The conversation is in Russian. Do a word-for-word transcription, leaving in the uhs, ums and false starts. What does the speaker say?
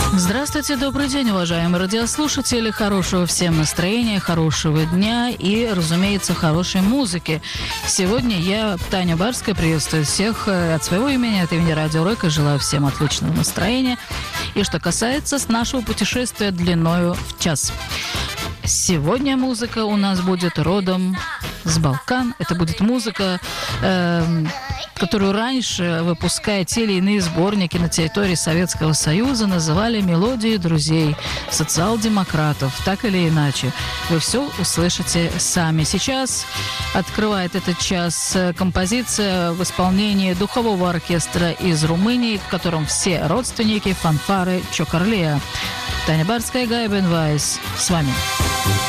Здравствуйте, добрый день, уважаемые радиослушатели. Хорошего всем настроения, хорошего дня и, разумеется, хорошей музыки. Сегодня я, Таня Барская, приветствую всех от своего имени, от имени Радио Рэк, и желаю всем отличного настроения. И что касается нашего путешествия длиною в час. Сегодня музыка у нас будет родом с Балкан. Это будет музыка, э, которую раньше, выпуская те или иные сборники на территории Советского Союза, называли «Мелодии друзей социал-демократов». Так или иначе, вы все услышите сами. Сейчас открывает этот час композиция в исполнении духового оркестра из Румынии, в котором все родственники фанфары Чокорлеа. Таня Барская, Гай Бенвайс с вами.